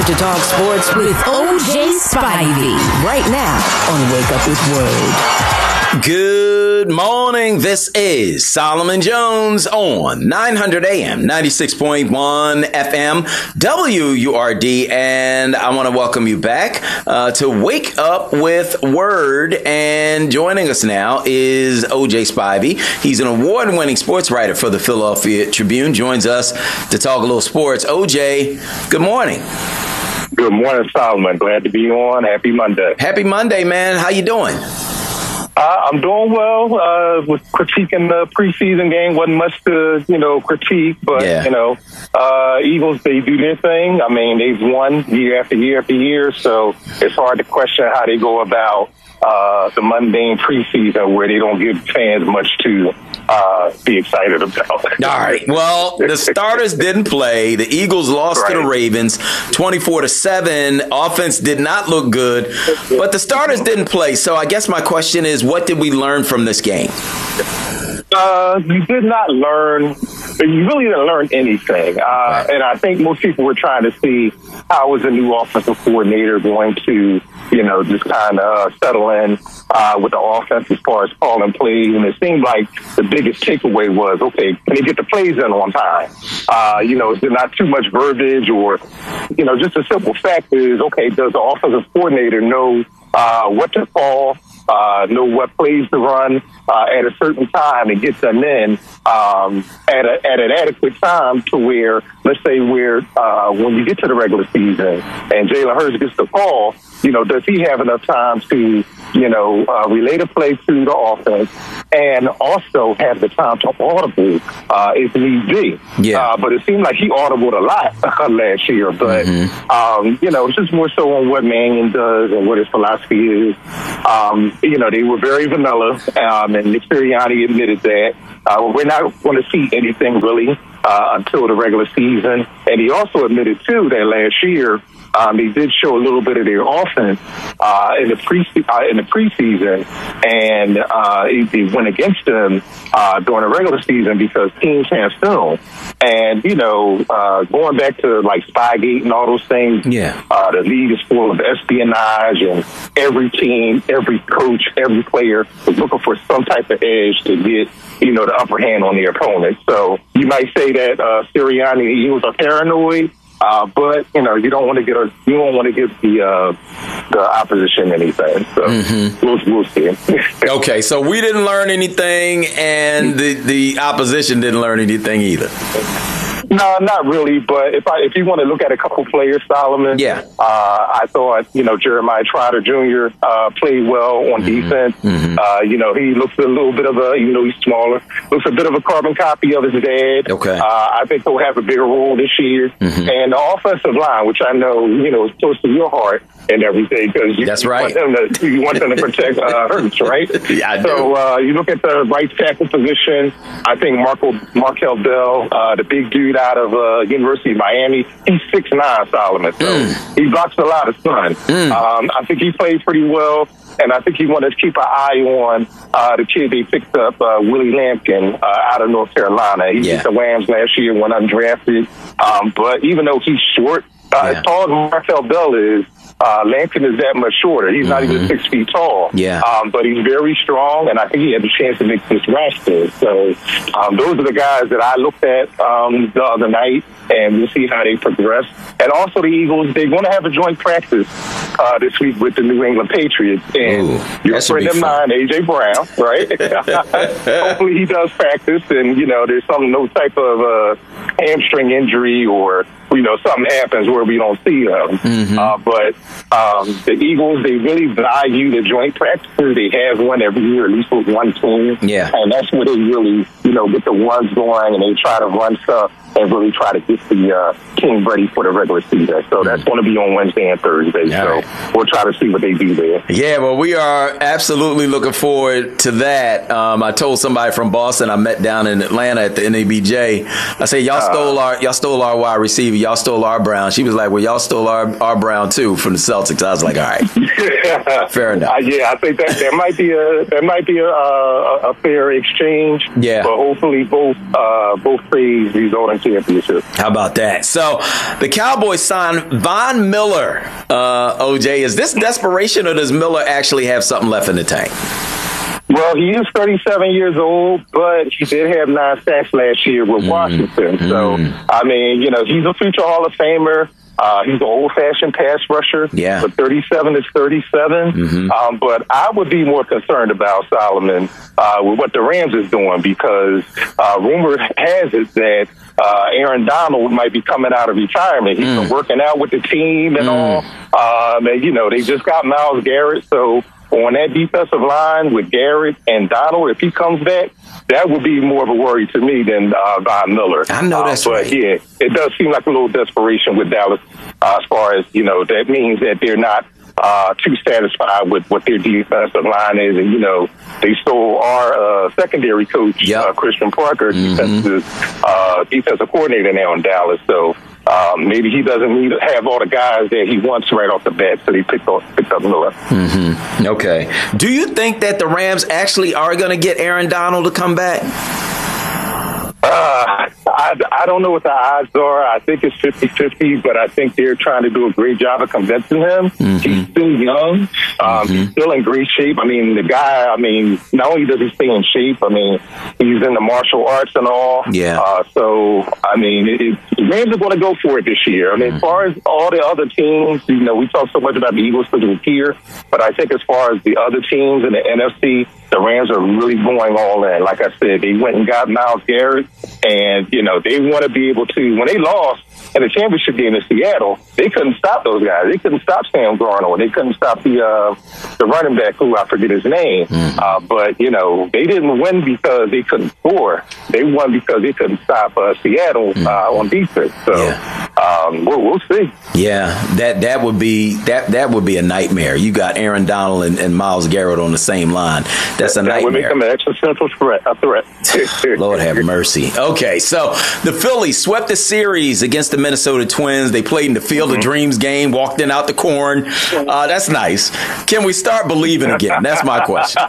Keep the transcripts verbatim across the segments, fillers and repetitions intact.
time to talk sports with O J Spivey. Right now on Wake Up with Word. Good morning. This is Solomon Jones on nine hundred A M, ninety-six point one F M, W U R D. And I want to welcome you back uh, to Wake Up with Word. And joining us now is O J Spivey. He's an award-winning sports writer for the Philadelphia Tribune. Joins us to talk a little sports. O J, good morning. Good morning, Solomon. Glad to be on. Happy Monday. Happy Monday, man. How you doing? Uh, I'm doing well. Uh, with critiquing the preseason game, wasn't much to, you know, critique, but, yeah. you know, uh, Eagles, they do their thing. I mean, they've won year after year after year, so it's hard to question how they go about uh, the mundane preseason where they don't give fans much to uh, be excited about. All right. Well, the starters didn't play. The Eagles lost right. to the Ravens twenty-four to seven. Offense did not look good, but the starters didn't play. So I guess my question is, what did we learn from this game? Uh, you did not learn. You really didn't learn anything. Uh, right. And I think most people were trying to see how is a new offensive coordinator going to, you know, just kind of uh, settle in uh, with the offense as far as calling plays. And it seemed like the biggest takeaway was, okay, can they get the plays in on time? Uh, you know, is there not too much verbiage or, you know, just a simple fact is, okay, does the offensive coordinator know uh, what to call? Uh, know what plays to run uh, at a certain time and get them in um, at, a, at an adequate time to where, let's say, where uh, when you get to the regular season and Jalen Hurts gets the call, you know, does he have enough time to, you know, uh, relay the play to the offense and also have the time to audible uh, if need be? Yeah. Uh, but it seemed like he audibled a lot last year. But, mm-hmm. um, you know, it's just more so on what Mannion does and what his philosophy is. Um, you know, they were very vanilla, um, and Nick Sirianni admitted that. Uh, we're not going to see anything really uh, until the regular season. And he also admitted, too, that last year, Um, they did show a little bit of their offense uh, in the pre uh, in the preseason, and uh, it, it went against them uh, during the regular season because teams have film. And you know, uh, going back to like Spygate and all those things, yeah, uh, the league is full of espionage, and every team, every coach, every player is looking for some type of edge to get, you know, the upper hand on their opponent. So you might say that uh, Sirianni, he was a paranoid. Uh, but you know, you don't want to get a, you don't want to give the uh, the opposition anything. So mm-hmm. we'll, we'll see. Okay, so we didn't learn anything, and the the opposition didn't learn anything either. No, not really. But if I if you want to look at a couple players, Solomon, yeah, uh, I thought you know Jeremiah Trotter Junior Uh, played well on mm-hmm. defense. Mm-hmm. Uh, you know, he looks a little bit of a, even though he's smaller, looks a bit of a carbon copy of his dad. Okay, uh, I think he'll have a bigger role this year. Mm-hmm. And the offensive line, which I know you know is close to your heart and everything, because you, that's you right. Want them to, you want them to protect uh, Hurts, right? Yeah, I do. So uh, you look at the right tackle position. I think Marco Markel Bell, uh, the big dude out of uh, University of Miami, he's six nine, Solomon. So mm. he blocks a lot of sun. Mm. Um, I think he played pretty well. And I think he wanted to keep an eye on uh, the kid they picked up, uh, Willie Lampkin, uh, out of North Carolina. He yeah. beat the Rams last year, went undrafted. Um, but even though he's short, uh, yeah. as tall as Markel Bell is, Uh, Lampkin is that much shorter. He's mm-hmm. not even six feet tall. Yeah. Um, but he's very strong, and I think he had the chance to make this roster. So um, those are the guys that I looked at um, the other night, and we'll see how they progress. And also the Eagles, they're going to have a joint practice uh, this week with the New England Patriots. And Ooh, your friend of mine, A J Brown, right? Hopefully he does practice, and, you know, there's some no type of uh, hamstring injury or, you know, something happens where we don't see them. Mm-hmm. Uh, but um, the Eagles, they really value the joint practices. They have one every year, at least with one team. Yeah. And that's where they really, you know, get the ones going, and they try to run stuff and really try to get the uh, team ready for the regular season. So that's going to be on Wednesday and Thursday. All so right. we'll try to see what they do there. Yeah, well, we are absolutely looking forward to that. Um, I told somebody from Boston I met down in Atlanta at the N A B J. I said, y'all uh, stole our y'all stole our wide receiver. Y'all stole our Brown. She was like, well, y'all stole our, our Brown, too, from the Celtics. I was like, all right. Fair enough. Uh, yeah, I think that there might be a there might be a, a, a fair exchange. Yeah. But hopefully both uh, both trades result into championship. How about that? So the Cowboys signed Von Miller. Uh, O J, is this desperation, or does Miller actually have something left in the tank? Well, he is thirty-seven years old, but he did have nine sacks last year with mm. Washington. So, mm. I mean, you know, he's a future Hall of Famer. Uh, he's an old-fashioned pass rusher. Yeah. But thirty-seven is thirty-seven. Mm-hmm. Um, but I would be more concerned about Solomon uh, with what the Rams is doing, because uh, rumor has it that uh, Aaron Donald might be coming out of retirement. He's mm. been working out with the team and mm. all. Um, and, you know, they just got Myles Garrett. So on that defensive line with Garrett and Donald, if he comes back, that would be more of a worry to me than uh, Von Miller. I know that's uh, but, right. yeah, it does seem like a little desperation with Dallas uh, as far as, you know, that means that they're not uh, too satisfied with what their defensive line is. And, you know, they stole our uh, secondary coach, yep. uh, Christian Parker, mm-hmm. defensive, uh, defensive coordinator now in Dallas. So um, maybe he doesn't need to have all the guys that he wants right off the bat, so they picked up, picked up Miller. Mm-hmm. Okay. Do you think that the Rams actually are going to get Aaron Donald to come back? Uh, I, I don't know what the odds are. I think it's fifty-fifty, but I think they're trying to do a great job of convincing him. Mm-hmm. He's still young. Um, mm-hmm. He's still in great shape. I mean, the guy, I mean, not only does he stay in shape, I mean, he's in the martial arts and all. Yeah. Uh, so, I mean, it, it, the Rams are going to go for it this year. I mean, mm-hmm. as far as all the other teams, you know, we talk so much about the Eagles because we're here, but I think as far as the other teams in the N F C, the Rams are really going all in. Like I said, they went and got Myles Garrett, and, you know, they want to be able to, when they lost in the championship game in Seattle, they couldn't stop those guys. They couldn't stop Sam Darnold. They couldn't stop the uh, the running back, who I forget his name. Mm. Uh, but, you know, they didn't win because they couldn't score. They won because they couldn't stop uh, Seattle mm. uh, on defense. So yeah. um, we'll, we'll see. Yeah, that that would be that that would be a nightmare. You got Aaron Donald and, and Myles Garrett on the same line. That's a that nightmare. That would make them an existential threat. A threat. Lord have mercy. Okay, so the Phillies swept the series against the Minnesota Twins. They played in the Field mm-hmm. of Dreams game, walked in out the corn. Uh, that's nice. Can we start believing again? That's my question.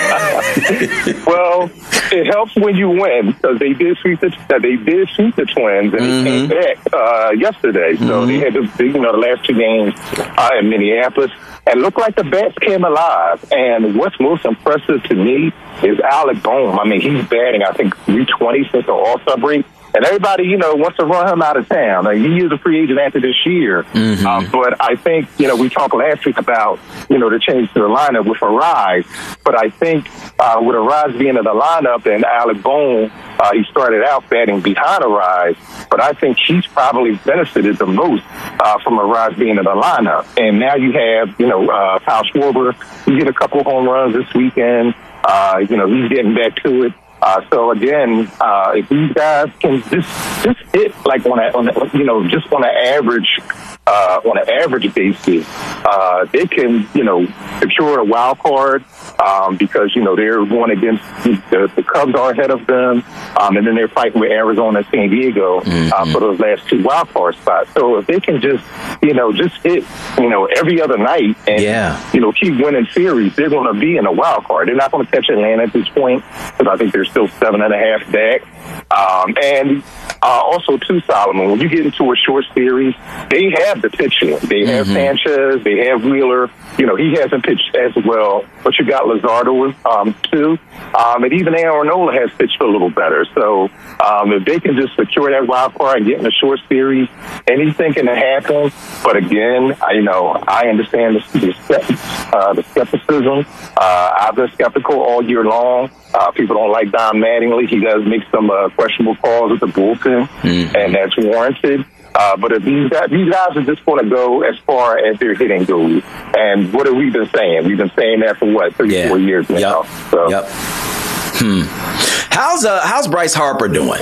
Well, it helps when you win, because they did sweep the they did sweep the Twins, and mm-hmm. they came back uh, yesterday. So mm-hmm. they had the you know the last two games uh, in Minneapolis. And looked like the bats came alive. And what's most impressive to me is Alec Bohm. I mean, he's batting, I think, three twenty since the All-Star break. And everybody, you know, wants to run him out of town. Like, he is a free agent after this year. Mm-hmm. Um, but I think, you know, we talked last week about, you know, the change to the lineup with Arise. But I think uh, with Arise being in the lineup and Alec Bohm, uh, he started out batting behind Arise. But I think he's probably benefited the most uh, from Arise being in the lineup. And now you have, you know, uh, Kyle Schwarber. He did a couple of home runs this weekend. Uh, you know, he's getting back to it. Uh, so again, uh, if these guys can just just hit like on a, on a you know just on an average uh, on an average basis, uh, they can you know secure a wild card um, because you know they're going against the, the Cubs are ahead of them, um, and then they're fighting with Arizona and San Diego mm-hmm. uh, for those last two wild card spots. So if they can just you know just hit you know every other night and yeah. you know keep winning series, they're going to be in a wild card. They're not going to catch Atlanta at this point, because I think they're still seven and a half back. Um, and uh, also, too, Solomon, when you get into a short series, they have the pitching. They have mm-hmm. Sanchez. They have Wheeler. You know, he hasn't pitched as well, but you got Luzardo, um, too. Um, and even Aaron Nola has pitched a little better. So um, if they can just secure that wild card and get in a short series, anything can happen. But again, I, you know, I understand the, the, uh, the skepticism. Uh, I've been skeptical all year long. Uh, people don't like Don Mattingly. He does make some uh, questionable calls with the bullpen, mm-hmm. and that's warranted. Uh, but if these guys, these guys are just going to go as far as their hitting goes. And what have we been saying? We've been saying that for, what, three, yeah. four years now. Yep. So. Yep. Hmm. How's, uh, how's Bryce Harper doing?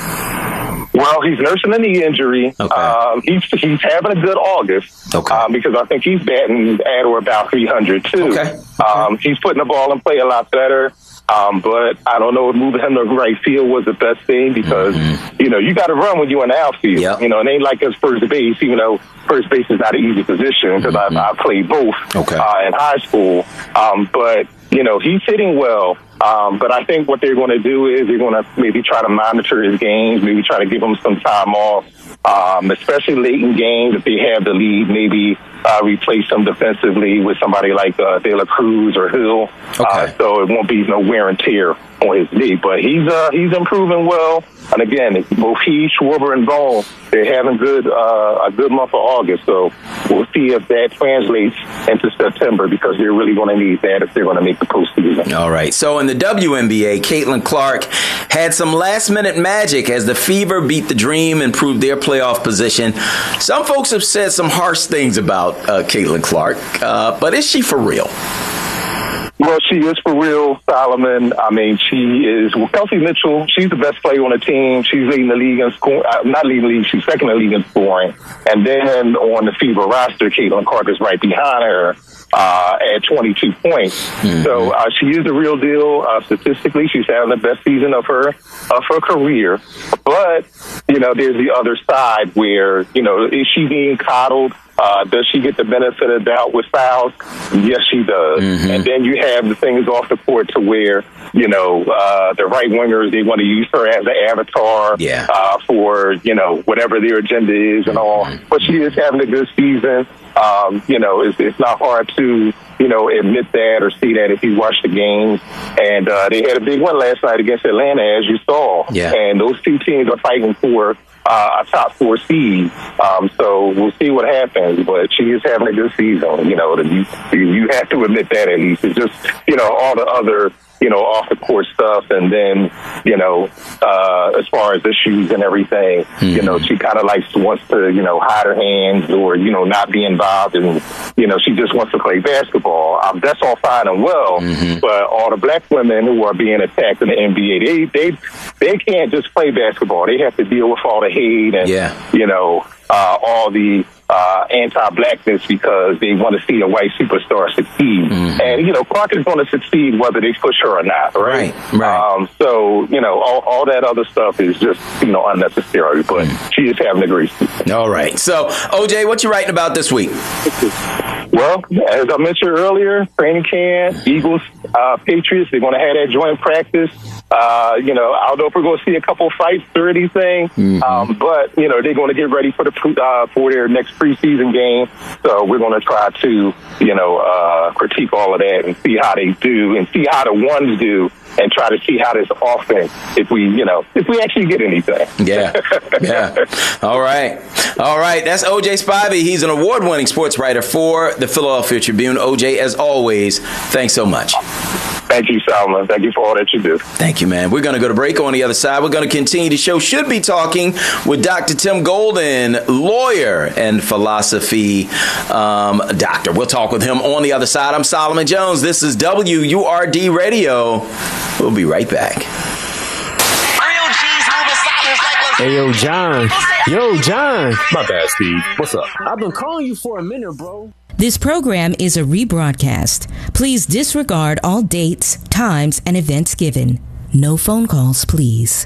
Well, he's nursing a knee injury. Okay. Um, he's he's having a good August. Okay. Um, because I think he's batting at or about three hundred, too. Okay. okay. Um, he's putting the ball in play a lot better. Um, but I don't know if moving him to right field was the best thing, because, mm-hmm. you know, you got to run when you're in the outfield. Yep. You know, it ain't like us first base, even though first base is not an easy position, because mm-hmm. I, I played both okay. uh, in high school. Um, but, you know, he's hitting well. Um, but I think what they're going to do is they're going to maybe try to monitor his games, maybe try to give him some time off, um, especially late in games if they have the lead, maybe uh, replace him defensively with somebody like uh, De La Cruz or Hill. Okay. Uh, so it won't be no wear and tear on his knee. But he's uh, he's improving well. And again, both he, Schwarber, and Bone, they're having good uh, a good month of August. So we'll see if that translates into September because they're really going to need that if they're going to make the postseason. All right. So in the W N B A, Caitlin Clark had some last-minute magic as the Fever beat the Dream and proved their playoff position. Some folks have said some harsh things about uh, Caitlin Clark, uh, but is she for real? Well, she is for real, Solomon. I mean, she is. Well, Kelsey Mitchell, she's the best player on the team. She's leading the league in scoring. Uh, not leading the league, she's second in the league in scoring. And then on the Fever roster, Caitlin Clark is right behind her uh, at twenty-two points. Mm-hmm. So uh, she is the real deal. Uh, statistically, she's having the best season of her of her career. But, you know, there's the other side where, you know, is she being coddled? Uh, does she get the benefit of doubt with fouls? Yes, she does. Mm-hmm. And then you have the things off the court to where, you know, uh, the right wingers, they want to use her as an avatar yeah. uh, for, you know, whatever their agenda is and all. Mm-hmm. But she is having a good season. Um, you know, it's, it's not hard to, you know, admit that or see that if you watch the games. And uh, they had a big one last night against Atlanta, as you saw. Yeah. And those two teams are fighting for Uh, a top four seed. Um, so we'll see what happens, but she is having a good season. You know, you, you have to admit that at least. It's just, you know, all the other, you know, off the court stuff. And then, you know, uh, as far as issues and everything, mm-hmm. you know, she kind of like wants to, you know, hide her hands or, you know, not be involved. And, you know, she just wants to play basketball. Um, that's all fine and well. Mm-hmm. But all the black women who are being attacked in the N B A, they, they, they can't just play basketball. They have to deal with all the hate and, yeah. you know, uh, all the uh, anti-blackness because they want to see a white superstar succeed. Mm-hmm. And, you know, Clark is going to succeed whether they push her or not, right? Right, right. Um, so, you know, all, all that other stuff is just, you know, unnecessary. But mm-hmm. she is having a great season. All right. So, O J, what you writing about this week? Well, as I mentioned earlier, training camp, Eagles, uh, Patriots, they're going to have that joint practice. Uh, you know, I don't know if we're going to see a couple fights or anything, mm-hmm. um, but, you know, they're going to get ready for the uh, for their next preseason game. So we're going to try to, you know, uh, critique all of that and see how they do and see how the ones do and try to see how this offense, if we, you know, if we actually get anything. Yeah, yeah. All right. All right. That's O J Spivey. He's an award-winning sports writer for the Philadelphia Tribune. O J, as always, thanks so much. Thank you, Salman. Thank you for all that you do. Thank you, man. We're going to go to break. On the other side, we're going to continue the show. Should be talking with Doctor Tim Golden, lawyer and philosophy um, doctor. We'll talk with him on the other side. I'm Solomon Jones. This is W U R D Radio. We'll be right back. Hey, yo, John. Yo, John. My bad, Steve. What's up? I've been calling you for a minute, bro. This program is a rebroadcast. Please disregard all dates, times, and events given. No phone calls, please.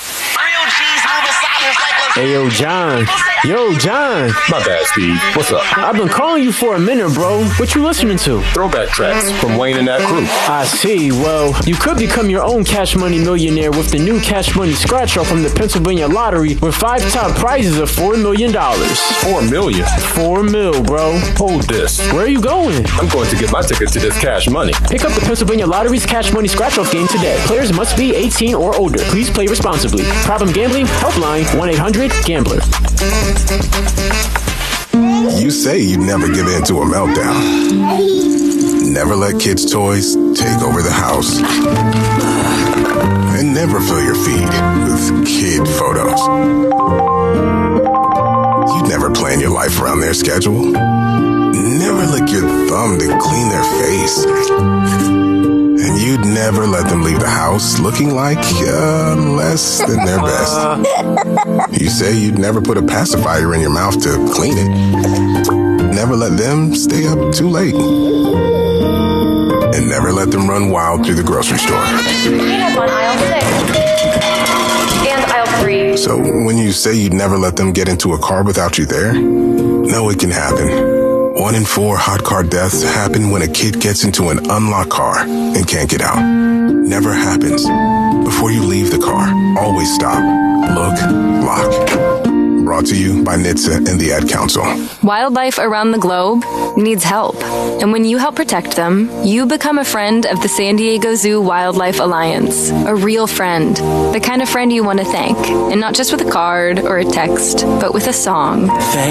Hey, yo, John. Yo, John. My bad, Steve. What's up? I've been calling you for a minute, bro. What you listening to? Throwback tracks from Wayne and that crew. I see. Well, you could become your own Cash Money millionaire with the new Cash Money Scratch Off from the Pennsylvania Lottery with five top prizes of four million dollars. Four million? Four mil, bro. Hold this. Where are you going? I'm going to get my ticket to this Cash Money. Pick up the Pennsylvania Lottery's Cash Money Scratch Off game today. Players must be eighteen or older. Please play responsibly. Problem gambling? Helpline one eight hundred gambler. You say you'd never give in to a meltdown. Never let kids' toys take over the house. And never fill your feed with kid photos. You'd never plan your life around their schedule. Never lick your thumb to clean their face. And you'd never let them leave the house looking like uh, less than their best. You say you'd never put a pacifier in your mouth to clean it. Never let them stay up too late. And never let them run wild through the grocery store. Peanuts on aisle six. And aisle three. So when you say you'd never let them get into a car without you there, know it can happen. One in four hot car deaths happen when a kid gets into an unlocked car and can't get out. Never happens. Before you leave the car, always stop, look, lock. Brought to you by N H T S A and the Ad Council. Wildlife around the globe needs help. And when you help protect them, you become a friend of the San Diego Zoo Wildlife Alliance. A real friend. The kind of friend you want to thank. And not just with a card or a text, but with a song. Thank